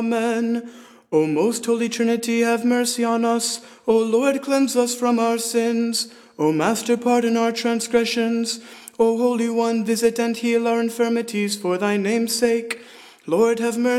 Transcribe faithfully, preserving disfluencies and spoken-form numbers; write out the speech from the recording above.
Amen. O most holy Trinity, have mercy on us. O Lord, cleanse us from our sins. O Master, pardon our transgressions. O Holy One, visit and heal our infirmities for thy name's sake. Lord, have mercy